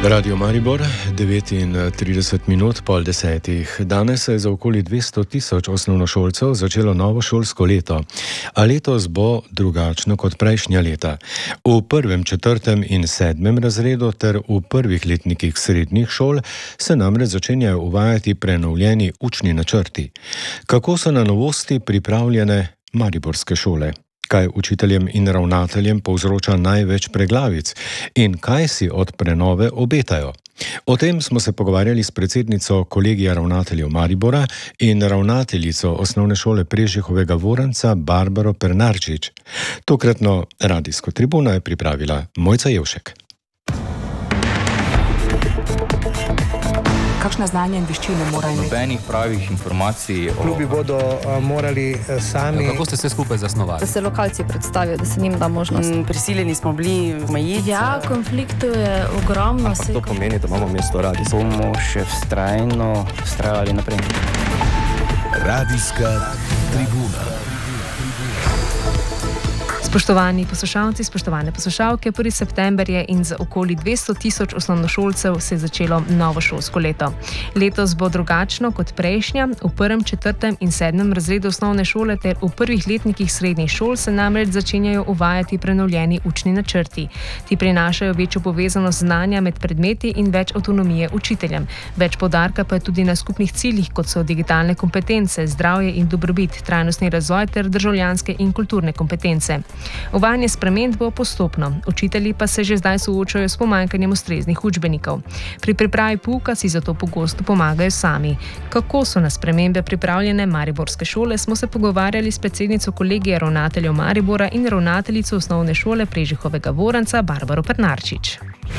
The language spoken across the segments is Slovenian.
Radio Maribor, 39 minut pol desetih. Danes se je za okoli 200 tisoč osnovnošolcev začelo novo šolsko leto, a letos bo drugačno kot prejšnja leta. V prvem, četrtem in sedmem razredu ter v prvih letnikih srednjih šol se namreč začenjajo uvajati prenovljeni učni načrti. Kako so na novosti pripravljene mariborske šole? Kaj učiteljem in ravnateljem povzroča največ preglavic in kaj si od prenove obetajo? O tem smo se pogovarjali s predsednico kolegija ravnateljev Maribora in ravnateljico osnovne šole Prežihovega Voranca Barbaro Pernarčič. Tokratno radijsko tribuno je pripravila Mojca Jevšek. Kakšna znanja in veščine morajo imeti? Nobenih pravih informacij. Klubi bodo morali sami... Kako ste se skupaj zasnovali? Da se lokalci predstavijo, da se njim da možnost. Prisiljeni smo bili omejiti. Ja, konfliktov je ogromno. To pomeni, da imamo mesto radi. Bomo še vztrajali naprej. Radijska tribuna. Spoštovani poslušalci, spoštovane poslušalke, 1. september je in za okoli 200 tisoč osnovnošolcev se je začelo novo šolsko leto. Letos bo drugačno kot prejšnja. V prvem, četrtem in sedmem razredu osnovne šole ter v prvih letnikih srednjih šol se namreč začenjajo uvajati prenovljeni učni načrti. Ti prinašajo večjo povezanost znanja med predmeti in več avtonomije učiteljem. Več poudarka pa je tudi na skupnih ciljih, kot so digitalne kompetence, zdravje in dobrobit, trajnostni razvoj ter državljanske in kulturne kompetence. Uvajanje sprememb bo postopno, učitelji pa se že zdaj soočajo s pomanjkanjem ustreznih učbenikov. Pri pripravi pouka si zato pogosto pomagajo sami. Kako so na spremembe pripravljene mariborske šole, smo se pogovarjali s predsednico kolegija ravnateljev Maribora in ravnateljico osnovne šole Prežihovega Voranca Barbaro Pernarčič.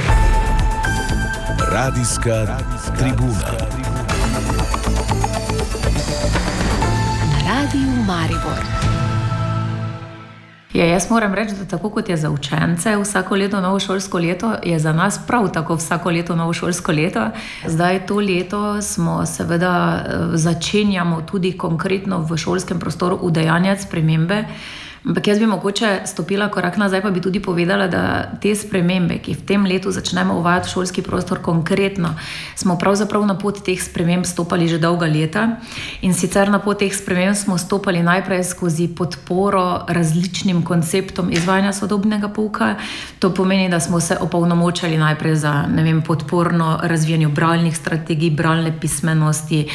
Radijska tribuna. Na Radiju Maribor. Ja, jaz moram reči, da tako kot je za učence vsako leto novo šolsko leto, je za nas prav tako vsako leto novo šolsko leto. Zdaj to leto smo seveda začenjamo tudi konkretno v šolskem prostoru udejanjati spremembe. Ampak jaz bi mogoče stopila korak nazaj, pa bi tudi povedala, da te spremembe, ki v tem letu začnemo uvajati v šolski prostor konkretno, smo pravzaprav na pot teh sprememb stopali že dolga leta. In sicer na pot teh sprememb smo stopali najprej skozi podporo različnim konceptom izvajanja sodobnega pouka. To pomeni, da smo se opolnomočali najprej za, podporno razvijanju bralnih strategij, bralne pismenosti.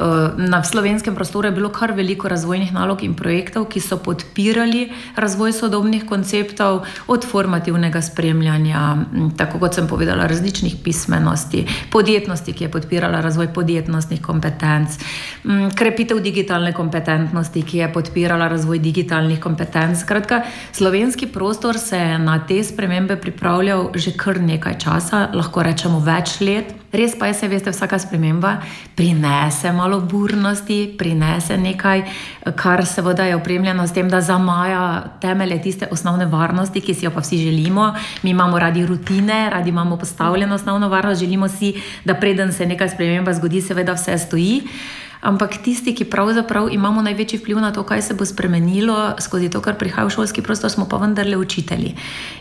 Na slovenskem prostoru je bilo kar veliko razvojnih nalog in projektov, ki so podpirali razvoj sodobnih konceptov, od formativnega spremljanja, tako kot sem povedala, različnih pismenosti, podjetnosti, ki je podpirala razvoj podjetnostnih kompetenc, krepitev digitalne kompetentnosti, ki je podpirala razvoj digitalnih kompetenc. Skratka, slovenski prostor se je na te spremembe pripravljal že kar nekaj časa, lahko rečemo več let. Res pa je, se veste, vsaka sprememba prinese malo burnosti, prinese nekaj, kar seveda je opremljeno s tem, da zamaja temelje tiste osnovne varnosti, ki si jo pa vsi želimo. Mi imamo radi rutine, radi imamo postavljeno osnovno varnost, želimo si, da preden se neka sprememba zgodi, seveda vse stoji. Ampak tisti, ki pravzaprav imamo največji vpliv na to, kaj se bo spremenilo skozi to, kar prihaja v šolski prostor, smo pa vendarle učitelji.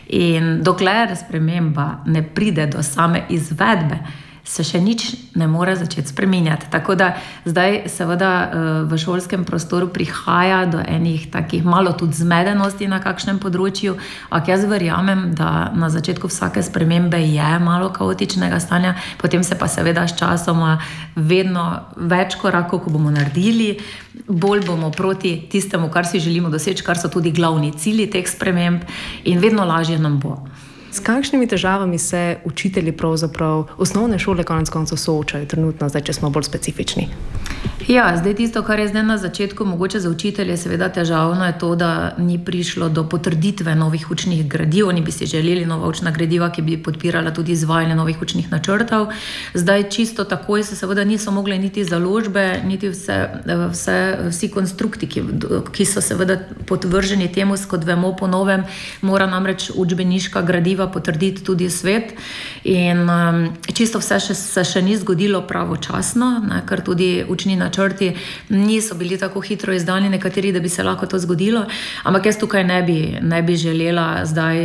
In dokler sprememba ne pride do same izvedbe, se še nič ne more začeti spreminjati. Tako da zdaj seveda v šolskem prostoru prihaja do enih takih malo tudi zmedenosti na kakšnem področju, ampak jaz verjamem, da na začetku vsake spremembe je malo kaotičnega stanja, potem se pa seveda s časoma vedno več korakov, ko bomo naredili, bolj bomo proti tistemu, kar si želimo doseči, kar so tudi glavni cilji teh sprememb in vedno lažje nam bo. S kakšnimi težavami se učitelji pravzaprav osnovne šole konec koncev soočajo trenutno, zdaj, če smo bolj specifični? Ja, zdaj tisto, kar je zdaj na začetku mogoče za učitelje seveda težavno, je to, da ni prišlo do potrditve novih učnih gradiv. Oni bi si želeli nova učna gradiva, ki bi podpirala tudi izvajanje novih učnih načrtov. Zdaj čisto takoj se seveda niso mogle niti založbe, niti vsi konstrukti, ki so seveda podvrženi temu, kot vemo po novem, mora namreč učbeniška gradiva gradiva potrditi tudi svet in čisto vse se še ni zgodilo pravočasno, ne, ker tudi učni načrti niso bili tako hitro izdani nekateri, da bi se lahko to zgodilo, ampak jaz tukaj ne bi želela zdaj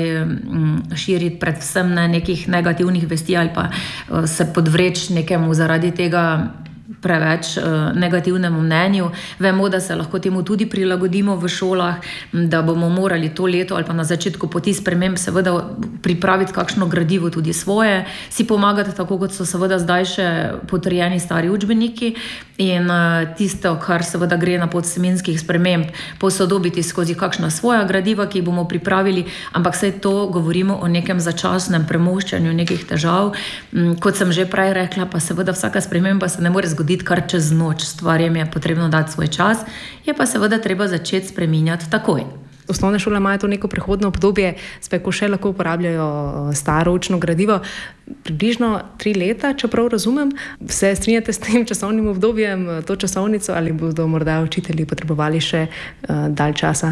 širiti predvsem nekih negativnih vesti ali pa se podvreči nekemu zaradi tega preveč negativnemu mnenju. Vemo, da se lahko temu tudi prilagodimo v šolah, da bomo morali to leto ali pa na začetku poti sprememb seveda pripraviti kakšno gradivo tudi svoje, si pomagati tako, kot so seveda zdaj še potrjeni stari učbeniki in tisto, kar seveda gre na pot seminskih sprememb, posodobiti skozi kakšna svoja gradiva, ki jih bomo pripravili, ampak saj to govorimo o nekem začasnem premoščanju nekih težav. Kot sem že prej rekla, pa seveda vsaka sprememba se ne more zgoditi kar čez noč. Stvarjem je potrebno dati svoj čas, je pa seveda treba začeti spreminjati takoj. Osnovne šole imajo to neko prehodno obdobje, spet ko še lahko uporabljajo staro učno gradivo, približno 3 leta, čeprav razumem. Se strinjate s tem časovnim obdobjem, to časovnico, ali bodo morda učitelji potrebovali še dalj časa?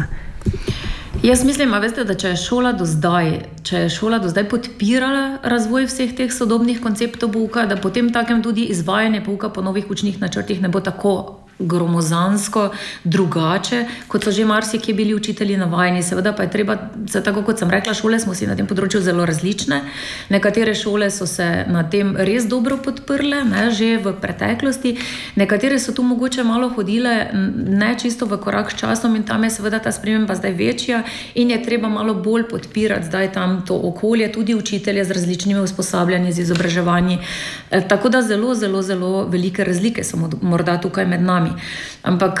Jaz mislim, veste, da če je šola do zdaj podpirala razvoj vseh teh sodobnih konceptov pouka, da potem takem tudi izvajanje pouka po novih učnih načrtih ne bo tako gromozansko drugače, kot so že marsikje bili učitelji navajeni. Seveda pa je treba, tako kot sem rekla, šole smo si na tem področju zelo različne. Nekatere šole so se na tem res dobro podprle, ne, že v preteklosti. Nekatere so tu mogoče malo hodile ne čisto v korak s časom in tam je seveda ta sprememba zdaj večja in je treba malo bolj podpirati zdaj tam to okolje, tudi učitelje z različnimi usposabljanji, z izobraževanji. Tako da zelo, zelo, zelo velike razlike so morda tukaj med nami. Ampak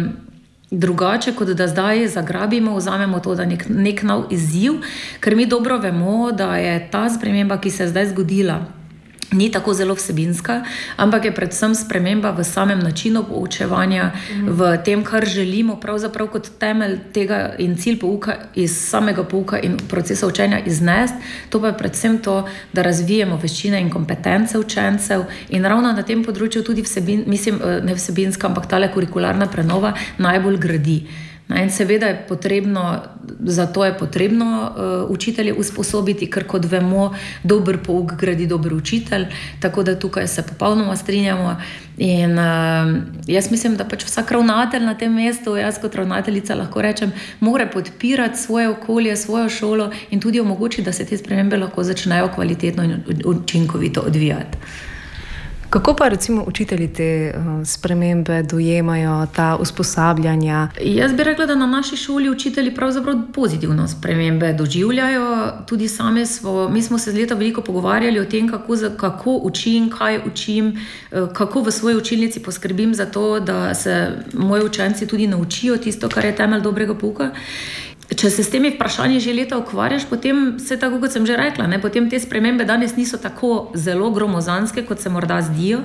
drugače, kot da zdaj zagrabimo, vzamemo to, da nek nov izziv, ker mi dobro vemo, da je ta sprememba, ki se je zdaj zgodila, ni tako zelo vsebinska, ampak je predvsem sprememba v samem načinu poučevanja, v tem, kar želimo pravzaprav kot temelj tega in cilj pouka iz samega pouka in procesa učenja iznesti. To pa je predvsem to, da razvijemo veščine in kompetence učencev in ravno na tem področju tudi ne vsebinska, ampak tale kurikularna prenova najbolj gradi. In seveda je potrebno, zato je potrebno učitelje usposobiti, ker kot vemo, dober pouk gradi dober učitelj, tako da tukaj se popolnoma strinjamo in jaz mislim, da pač vsak ravnatelj na tem mestu, jaz kot ravnateljica lahko rečem, mora podpirati svoje okolje, svojo šolo in tudi omogočiti, da se te spremembe lahko začnejo kvalitetno in učinkovito odvijati. Kako pa recimo učitelji te spremembe dojemajo, ta usposabljanja? Jaz bi rekla, da na naši šoli učitelji pravzaprav pozitivno spremembe doživljajo. Tudi mi smo se z leta veliko pogovarjali o tem, kako učim, kaj učim, kako v svoji učilnici poskrbim za to, da se moji učenci tudi naučijo tisto, kar je temelj dobrega pouka. Če se s temi vprašanji že leta ukvarjaš, potem se tako, kot sem že rekla, ne, potem te spremembe danes niso tako zelo gromozanske, kot se morda zdijo.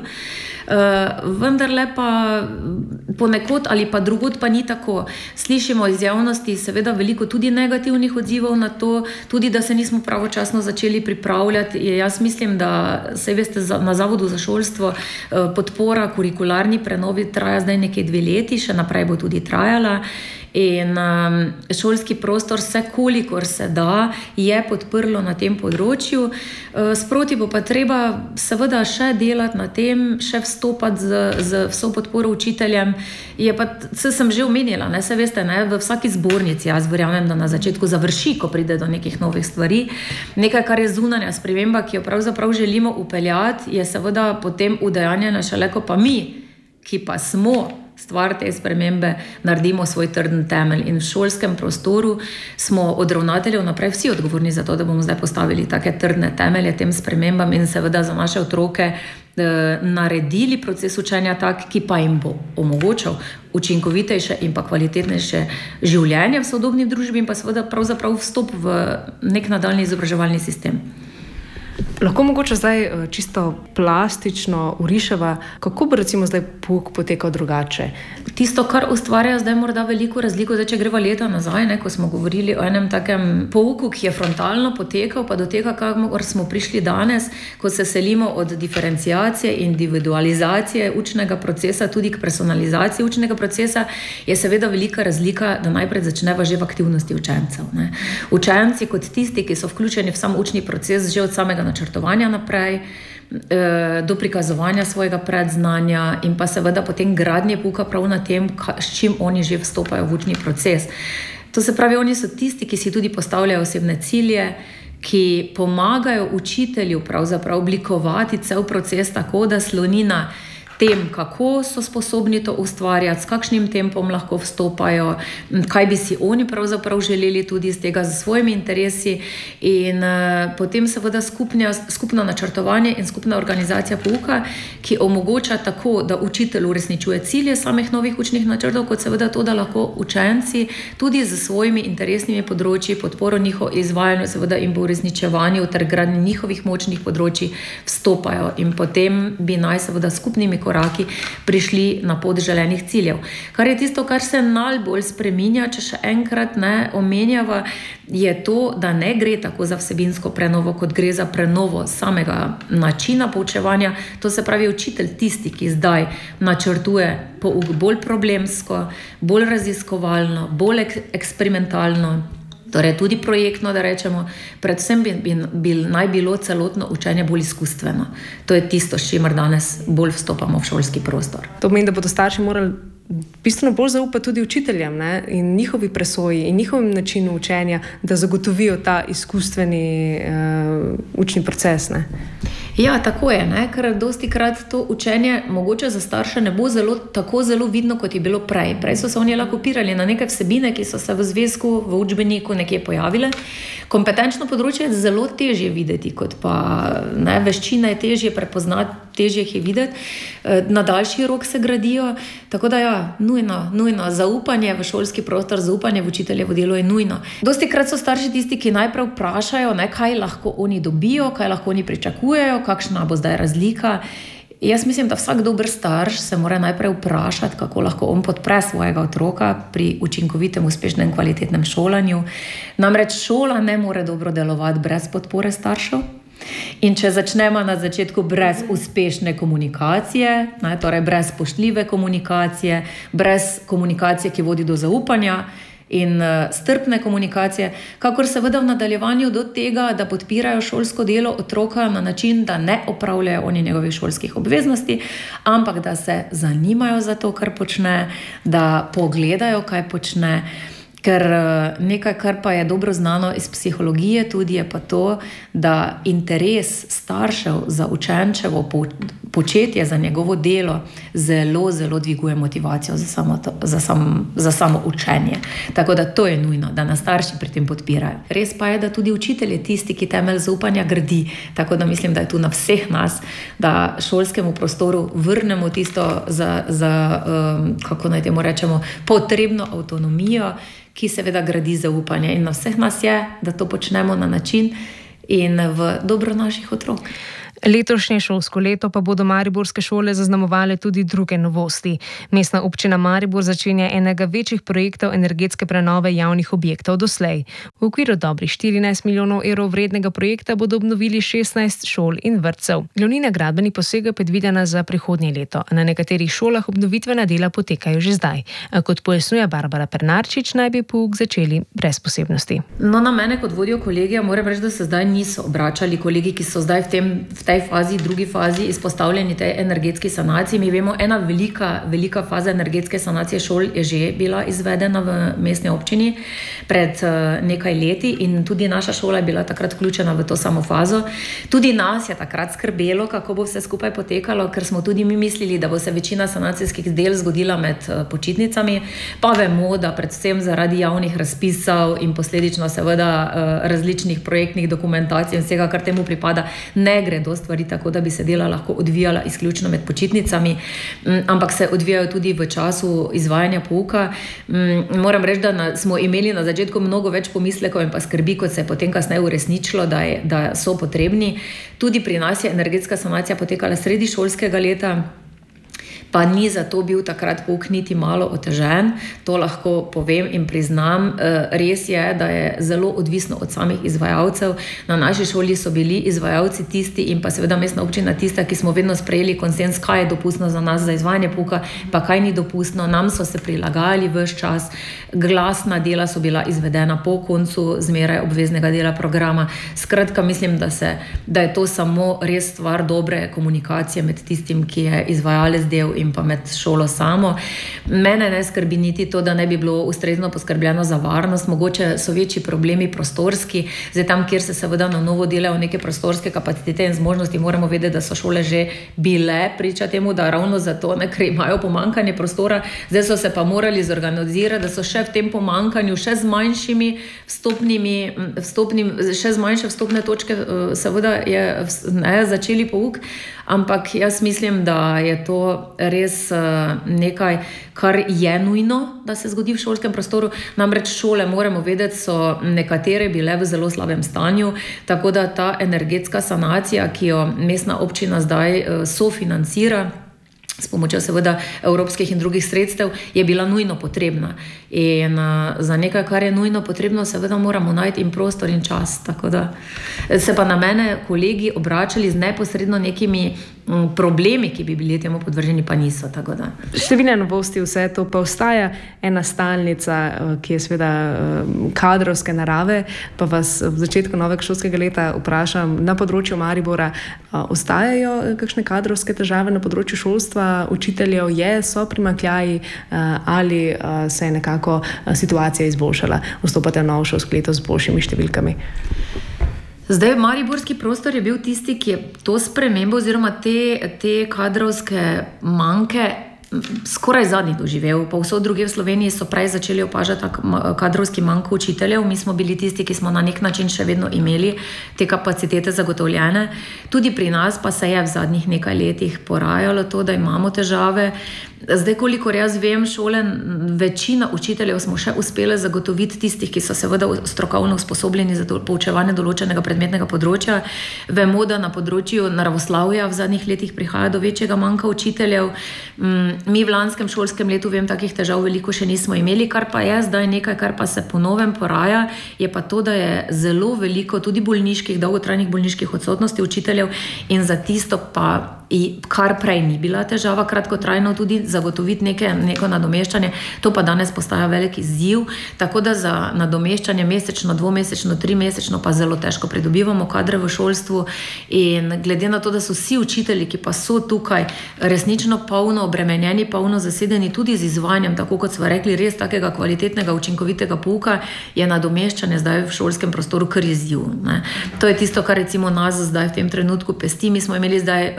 Vendarle pa ponekod ali pa drugod pa ni tako. Slišimo iz javnosti seveda veliko tudi negativnih odzivov na to, tudi da se nismo pravočasno začeli pripravljati. Jaz mislim, da se veste, na Zavodu za šolstvo podpora kurikularni prenovi traja zdaj nekaj 2 leti, še naprej bo tudi trajala. In šolski prostor vse, kolikor se da, je podprlo na tem področju. Sproti bo pa treba seveda še delati na tem, še vstopati z vso podporo učiteljem. Se sem že omenila, se veste, v vsaki zbornici, jaz verjamem, da na začetku završi, ko pride do nekih novih stvari. Nekaj, kar je zunanja sprememba, ki jo pravzaprav želimo upeljati, je seveda potem udejanjena šele, ko pa mi, ki pa smo stvar te spremembe, naredimo svoj trden temelj. In v šolskem prostoru smo od ravnateljev naprej vsi odgovorni za to, da bomo zdaj postavili take trdne temelje tem spremembam in seveda za naše otroke naredili proces učenja tak, ki pa jim bo omogočal učinkovitejše in pa kvalitetnejše življenje v sodobni družbi in pa seveda pravzaprav vstop v nek nadaljni izobraževalni sistem. Lahko mogoče zdaj čisto plastično uriševa, kako bi recimo zdaj pouk potekal drugače? Tisto, kar ustvarja zdaj morda veliko razliko, zdaj če greva leta nazaj, ko smo govorili o enem takem pouku, ki je frontalno potekal, pa do tega, kamor smo prišli danes, ko se selimo od diferenciacije, individualizacije učnega procesa tudi k personalizaciji učnega procesa, je seveda velika razlika, da najprej začneva že v aktivnosti učencev. Učenci kot tisti, ki so vključeni v sam učni proces že od samega načrtovanja naprej, do prikazovanja svojega predznanja in pa seveda potem gradnje pouka prav na tem, s čim oni že vstopajo v učni proces. To se pravi, oni so tisti, ki si tudi postavljajo osebne cilje, ki pomagajo učitelju pravzaprav oblikovati cel proces tako, da sloni na tem, kako so sposobni to ustvarjati, s kakšnim tempom lahko vstopajo, kaj bi si oni pravzaprav želeli tudi iz tega za svojimi interesi in potem seveda skupno načrtovanje in skupna organizacija pouka, ki omogoča tako, da učitelj uresničuje cilje samih novih učnih načrtov, kot seveda to, da lahko učenci tudi z svojimi interesnimi področji, podporo njihovo izvajanju, seveda in po uresničevanju ter gradnji njihovih močnih področji vstopajo in potem bi naj seveda skupnimi koraki prišli na pot želenih ciljev. Kar je tisto, kar se najbolj spreminja, če še enkrat ne omenjava, je to, da ne gre tako za vsebinsko prenovo, kot gre za prenovo samega načina poučevanja. To se pravi, učitelj tisti, ki zdaj načrtuje pouk bolj problemsko, bolj raziskovalno, bolj eksperimentalno, torej tudi projektno, da rečemo, predvsem bi naj bilo celotno učenje bolj izkustveno. To je tisto, s čimer danes bolj vstopamo v šolski prostor. To pomeni, da bodo starši morali bistveno bolj zaupati tudi učiteljem, ne? In njihovi presoji in njihovim načinu učenja, da zagotovijo ta izkustveni učni proces. Ne? Ja, tako je, ne? Ker dostikrat to učenje mogoče za starše ne bo tako zelo vidno, kot je bilo prej. Prej so se oni lahko opirali na neke vsebine, ki so se v zvezku, v učbeniku nekje pojavile. Kompetenčno področje je zelo težje videti, kot pa veščine je težje prepoznati, težje jih je videti. Na daljši rok se gradijo, tako da ja, nujno. Zaupanje v šolski prostor, zaupanje v učiteljevo delo je nujno. Dostikrat so starši tisti, ki najprej vprašajo, kaj lahko oni dobijo, kaj lahko oni pričakujejo, kakšna bo zdaj razlika. Jaz mislim, da vsak dober starš se mora najprej vprašati, kako lahko on podpre svojega otroka pri učinkovitem, uspešnem, kvalitetnem šolanju. Namreč šola ne more dobro delovati brez podpore staršev. In če začnemo na začetku brez uspešne komunikacije, torej brez spoštljive komunikacije, brez komunikacije, ki vodi do zaupanja in strpne komunikacije, kakor seveda v nadaljevanju do tega, da podpirajo šolsko delo otroka na način, da ne opravljajo oni njegovih šolskih obveznosti, ampak da se zanimajo za to, kar počne, da pogledajo, kaj počne. Ker nekaj, kar pa je dobro znano iz psihologije tudi, je pa to, da interes staršev za učenčevo početje, za njegovo delo zelo, zelo dviguje motivacijo za samo učenje. Tako da to je nujno, da nas starši pri tem podpirajo. Res pa je, da tudi učitelj je tisti, ki temelj zaupanja gradi. Tako da mislim, da je tu na vseh nas, da šolskemu prostoru vrnemo tisto kako naj temu rečemo, potrebno avtonomijo, ki seveda gradi zaupanje. In na vseh nas je, da to počnemo na način in v dobro naših otrok. Letošnje šolsko leto pa bodo mariborske šole zaznamovale tudi druge novosti. Mestna občina Maribor začenja enega večjih projektov energetske prenove javnih objektov doslej. V okviru dobrih 14 milijonov evrov vrednega projekta bodo obnovili 16 šol in vrtcev. Glavnina gradbenih posegov je predvidena za prihodnje leto. Na nekaterih šolah obnovitvena dela potekajo že zdaj. Kot pojasnjuje Barbara Pernarčič, naj bi pouk začeli brez posebnosti. No, na mene kot vodjo kolegija moram reči, da se zdaj niso obračali kolegi, ki so zdaj v tej fazi, drugi fazi izpostavljeni tej energetski sanaciji. Mi vemo, ena velika faza energetske sanacije šol je že bila izvedena v mestni občini pred nekaj leti in tudi naša šola je bila takrat vključena v to samo fazo. Tudi nas je takrat skrbelo, kako bo vse skupaj potekalo, ker smo tudi mi mislili, da bo se večina sanacijskih del zgodila med počitnicami, pa vemo, da predvsem zaradi javnih razpisov in posledično seveda različnih projektnih dokumentacij in vsega, kar temu pripada, ne gre dosti stvari tako, da bi se dela lahko odvijala izključno med počitnicami, ampak se odvijajo tudi v času izvajanja pouka. Moram reči, da smo imeli na začetku mnogo več pomislekov in pa skrbi, kot se je potem kasneje uresničilo, da so potrebni. Tudi pri nas je energetska sanacija potekala sredi šolskega leta, pa ni zato bil takrat pouk niti malo otežen, to lahko povem in priznam. Res je, da je zelo odvisno od samih izvajalcev. Na naši šoli so bili izvajalci tisti in pa seveda mestna občina tista, ki smo vedno sprejeli konsens, kaj je dopustno za nas za izvajanje pouka, pa kaj ni dopustno. Nam so se prilagajali ves čas, glasna dela so bila izvedena po koncu zmeraj obveznega dela programa. Skratka, mislim, da je to samo res stvar dobre komunikacije med tistim, ki je izvajalec del in pa med šolo samo. Mene ne skrbi niti to, da ne bi bilo ustrezno poskrbljeno za varnost. Mogoče so večji problemi prostorski. Zdaj tam, kjer se seveda na novo delajo neke prostorske kapacitete in zmožnosti, moramo vedeti, da so šole že bile priča temu, da ravno zato, ker imajo pomankanje prostora, zdaj so se pa morali zorganizirati, da so še v tem pomankanju, še z manjšimi še z manjše vstopne točke seveda začeli pouk. Ampak jaz mislim, da je to res nekaj, kar je nujno, da se zgodi v šolskem prostoru. Namreč šole, moramo vedeti, so nekatere bile v zelo slabem stanju, tako da ta energetska sanacija, ki jo mestna občina zdaj sofinancira, s pomočjo seveda evropskih in drugih sredstev, je bila nujno potrebna. In za nekaj, kar je nujno potrebno, seveda moramo najti in prostor in čas. Tako da se pa na mene kolegi obračali z neposredno nekimi problemi, ki bi bili temu podvrženi, pa niso. Tako da. Številne novosti, vse to pa ostaja ena stalnica, ki je seveda kadrovske narave. Pa vas v začetku novega šolskega leta vprašam, na področju Maribora ostajajo kakšne kadrovske težave na področju šolstva, učiteljev so primanjkljaji ali se je nekako situacija izboljšala? Vstopate v novo šolsko leto z boljšimi številkami? Zdaj, mariborski prostor je bil tisti, ki je to spremembo oziroma te kadrovske manke skoraj zadnji doživel. Pa vso druge v Sloveniji so prej začeli opažati kadrovski manjko učiteljev. Mi smo bili tisti, ki smo na nek način še vedno imeli te kapacitete zagotovljene. Tudi pri nas pa se je v zadnjih nekaj letih porajalo to, da imamo težave. Zdaj, kolikor jaz vem, šole, večina učiteljev smo še uspeli zagotoviti tistih, ki so seveda strokovno usposobljeni za poučevanje določenega predmetnega področja. Vemo, da na področju naravoslavja v zadnjih letih prihaja do večjega manjka učiteljev. Mi v lanskem šolskem letu, vem, takih težav veliko še nismo imeli, kar pa je zdaj nekaj, kar pa se po novem poraja, je pa to, da je zelo veliko tudi dolgotrajnih bolniških odsotnosti učiteljev in za tisto pa kar prej ni bila težava, kratkotrajno tudi zagotoviti neko nadomeščanje. To pa danes postaja velik izziv, tako da za nadomeščanje mesečno, dvomesečno, trimesečno pa zelo težko pridobivamo kadre v šolstvu. In glede na to, da so vsi učitelji, ki pa so tukaj resnično polno obremenjeni, polno zasedeni tudi z izvajanjem, tako kot smo rekli, res takega kvalitetnega, učinkovitega pouka, je nadomeščanje zdaj v šolskem prostoru kar izziv. To je tisto, kar recimo nas zdaj v tem trenutku pesti. Mi smo imeli zdaj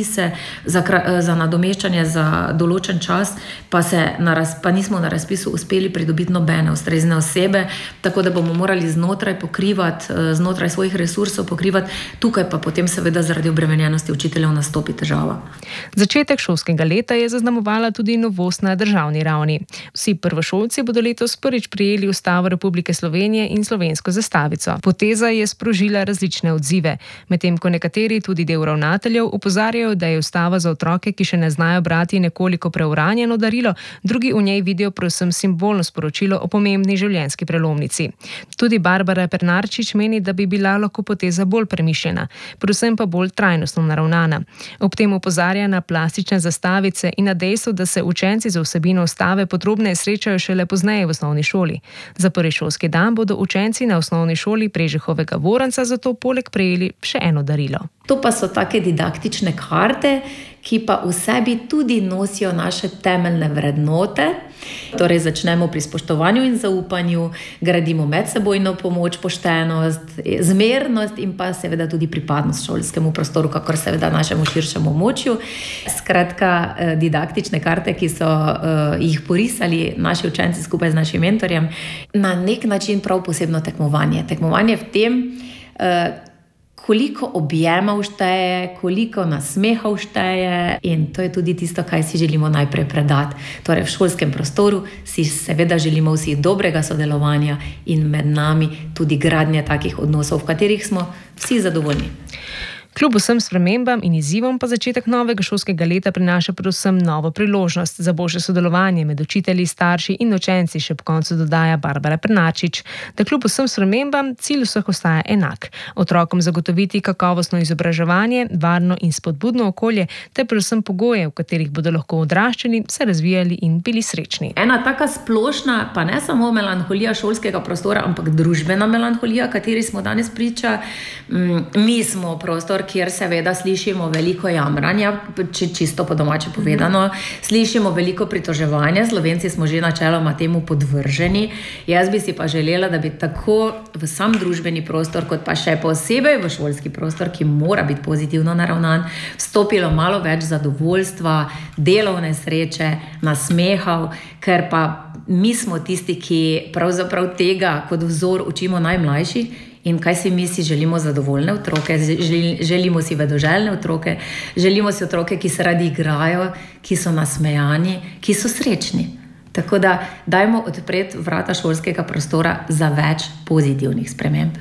za nadomeščanje za določen čas, pa nismo na razpisu uspeli pridobiti nobene ustrezne osebe, tako da bomo morali znotraj svojih resursov pokrivati, tukaj pa potem seveda zaradi obremenjenosti učiteljev nastopi težava. Začetek šolskega leta je zaznamovala tudi novost na državni ravni. Vsi prvošolci bodo letos prvič prejeli Ustavo Republike Slovenije in slovensko zastavico. Poteza je sprožila različne odzive, medtem ko nekateri, tudi del ravnateljev, opozarjajo, da je ustava za otroke, ki še ne znajo brati, nekoliko preuranjeno darilo, drugi v njej vidijo predvsem simbolno sporočilo o pomembni življenjski prelomnici. Tudi Barbara Pernarčič meni, da bi bila lahko poteza bolj premišljena, predvsem pa bolj trajnostno naravnana. Ob tem opozarja na plastične zastavice in na dejstvo, da se učenci za vsebino ustave podrobneje srečajo šele pozneje v osnovni šoli. Za prvi šolski dan bodo učenci na osnovni šoli Prežihovega Voranca zato poleg prejeli še eno darilo. To pa so take didaktične karte, ki pa v sebi tudi nosijo naše temeljne vrednote. Torej začnemo pri spoštovanju in zaupanju, gradimo medsebojno pomoč, poštenost, zmernost in pa seveda tudi pripadnost šolskemu prostoru, kakor seveda našemu širšemu območju. Skratka, didaktične karte, ki so jih porisali naši učenci skupaj z našim mentorjem, na nek način prav posebno tekmovanje. Tekmovanje v tem, koliko objemov šteje, koliko nasmehov šteje in to je tudi tisto, kaj si želimo najprej predati. Torej v šolskem prostoru si seveda želimo vsi dobrega sodelovanja in med nami tudi gradnje takih odnosov, v katerih smo vsi zadovoljni. Kljub vsem spremembam in izzivom pa začetek novega šolskega leta prinaša predvsem novo priložnost za boljše sodelovanje med učitelji, starši in učenci, še po koncu dodaja Barbara Prnačič, da kljub vsem spremembam cilj vseh ostaja enak. Otrokom zagotoviti kakovostno izobraževanje, varno in spodbudno okolje ter predvsem pogoje, v katerih bodo lahko odraščali, se razvijali in bili srečni. Ena taka splošna, pa ne samo melanholija šolskega prostora, ampak družbena melanholija, kateri smo danes priča. Mi smo prostor, kjer seveda slišimo veliko jamranja, čisto po domače povedano, slišimo veliko pritoževanja, Slovenci smo že načeloma temu podvrženi. Jaz bi si pa želela, da bi tako v sam družbeni prostor, kot pa še posebej v šolski prostor, ki mora biti pozitivno naravnan, vstopilo malo več zadovoljstva, delovne sreče, nasmehov, ker pa mi smo tisti, ki pravzaprav tega kot vzor učimo najmlajši. In kaj si mi si želimo zadovoljne otroke, želimo si vedoželjne otroke, želimo si otroke, ki se radi igrajo, ki so nasmejani, ki so srečni. Tako da dajmo odpreti vrata šolskega prostora za več pozitivnih sprememb.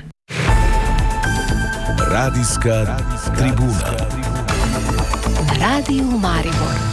Radijska tribuna. Na Radiu Maribor.